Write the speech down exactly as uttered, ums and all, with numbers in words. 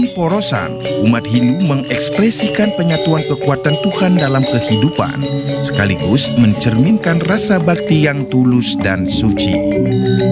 porosan, umat Hindu mengekspresikan penyatuan kekuatan Tuhan dalam kehidupan, sekaligus mencerminkan rasa bakti yang tulus dan suci.